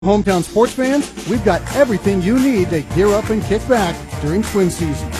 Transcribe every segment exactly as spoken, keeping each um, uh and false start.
Hometown sports fans, we've got everything you need to gear up and kick back during Twin season.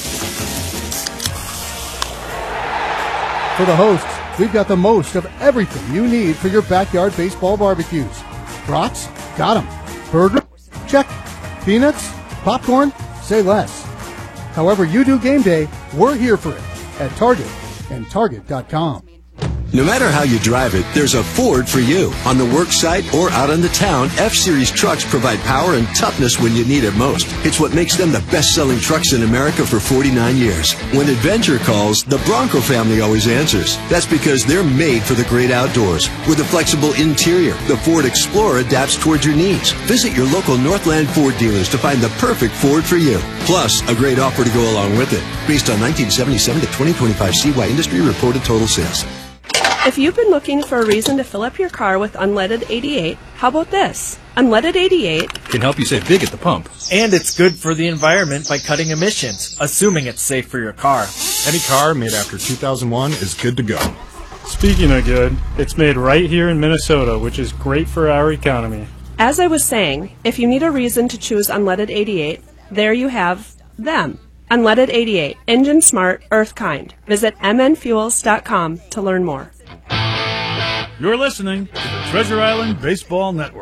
For the hosts, we've got the most of everything you need for your backyard baseball barbecues. Brats? Got 'em. Burger? Check. Peanuts? Popcorn? Say less. However you do game day, we're here for it at Target and Target dot com. No matter how you drive it, there's a Ford for you. On the work site or out on the town, F-Series trucks provide power and toughness when you need it most. It's what makes them the best-selling trucks in America for forty-nine years. When adventure calls, the Bronco family always answers. That's because they're made for the great outdoors. With a flexible interior, the Ford Explorer adapts towards your needs. Visit your local Northland Ford dealers to find the perfect Ford for you. Plus, a great offer to go along with it. Based on nineteen seventy-seven to twenty twenty-five C Y Industry reported total sales. If you've been looking for a reason to fill up your car with Unleaded eighty-eight, how about this? Unleaded eighty-eight can help you save big at the pump. And it's good for the environment by cutting emissions, assuming it's safe for your car. Any car made after two thousand one is good to go. Speaking of good, it's made right here in Minnesota, which is great for our economy. As I was saying, if you need a reason to choose Unleaded eighty-eight, there you have them. Unleaded eighty-eight, engine smart, earth kind. Visit m n fuels dot com to learn more. You're listening to the Treasure Island Baseball Network.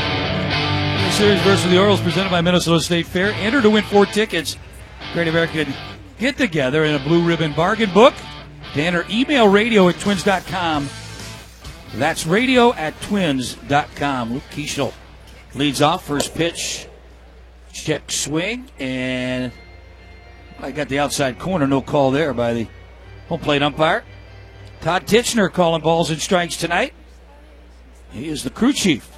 The series versus the Orioles presented by Minnesota State Fair. Enter to win four tickets. Great American Get Together in a Blue Ribbon Bargain Book. To enter, email radio at twins dot com. That's radio at twins dot com. Luke Keeschel leads off. First pitch. Check swing. And I got the outside corner. No call there by the home plate umpire. Todd Titchener calling balls and strikes tonight. He is the crew chief.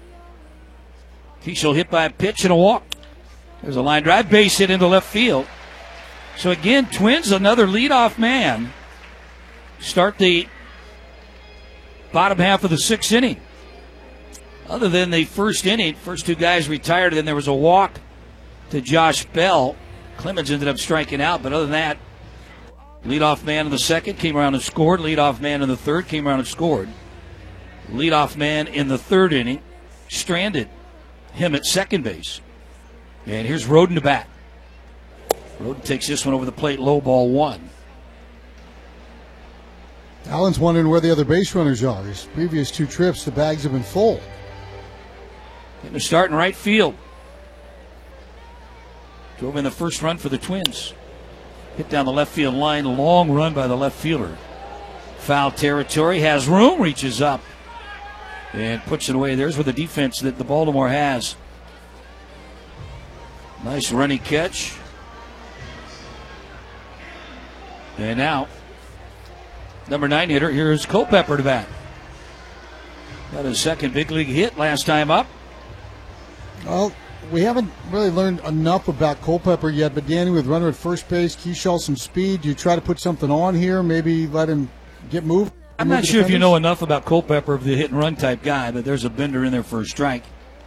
Keeschel hit by a pitch and a walk. There's a line drive, base hit into left field. So again, Twins, another leadoff man. Start the bottom half of the sixth inning. Other than the first inning, first two guys retired, and then there was a walk to Josh Bell. Clemens ended up striking out, but other than that, leadoff man in the second, came around and scored. Leadoff man in the third, came around and scored. Leadoff man in the third inning, stranded him at second base. And here's Roden to bat. Roden takes this one over the plate, low ball one. Allen's wondering where the other base runners are. His previous two trips, the bags have been full. Getting a start in right field. Drove in the first run for the Twins. Hit down the left field line, long run by the left fielder. Foul territory, has room, reaches up, and puts it away. There's where the defense that the Baltimore has. Nice running catch. And now, number nine hitter, here's Culpepper to bat. Got his second big league hit last time up. Well, we haven't really learned enough about Culpepper yet, but Danny, with runner at first base, Keeschel some speed. Do you try to put something on here? Maybe let him get moved? I'm not sure if you know enough about Culpepper, the hit and run type guy, but there's a bender in there for a strike.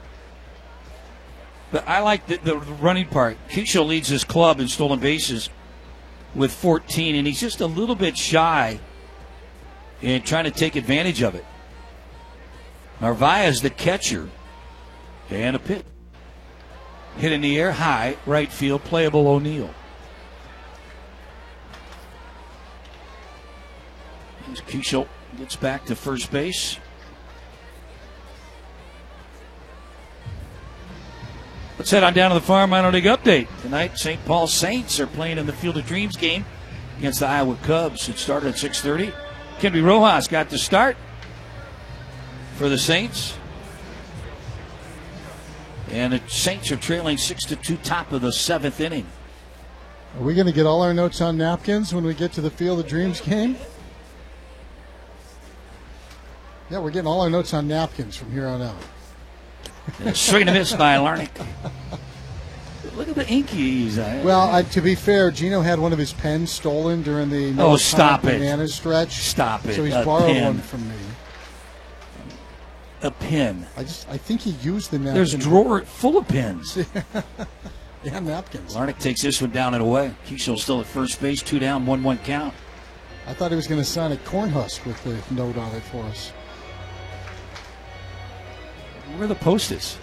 But I like the, the running part. Keeschel leads his club in stolen bases with fourteen, and he's just a little bit shy in trying to take advantage of it. Narvaez, the catcher, and a pitch. Hit in the air, high, right field, playable O'Neill. As Keeschel gets back to first base. Let's head on down to the Farm Minor League update. Tonight, Saint Paul Saints are playing in the Field of Dreams game against the Iowa Cubs. It started at six thirty. Kenby Rojas got the start for the Saints. And the Saints are trailing six to two, top of the seventh inning. Are we going to get all our notes on napkins when we get to the Field of Dreams game? Yeah, we're getting all our notes on napkins from here on out. Yeah, swing and a miss by Larnick. Look at the inkies. Well, I, to be fair, Gino had one of his pens stolen during the oh, stop it. Bananas stretch. Stop it. So he's a borrowed pen. one from me. A pin. I just, I think he used the napkin. There's a drawer full of pins. Yeah, napkins. Larnick takes this one down and away. Keeschel still at first base, two down, one one count. I thought he was going to sign a corn husk with the note on it for us. where the post is.